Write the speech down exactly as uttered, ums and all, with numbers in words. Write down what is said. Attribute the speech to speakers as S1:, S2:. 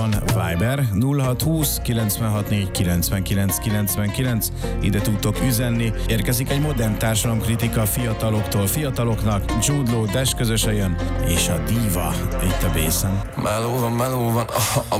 S1: Viber nulla hat húsz kilencvenhatnégy kilencvenkilenc kilencvenkilenc, ide tudtok üzenni. Érkezik egy modern társadalomkritika fiataloktól fiataloknak, Jude Law Dash közösen jön, és a Diva itt a Bészen.
S2: Meló van, meló van, a, a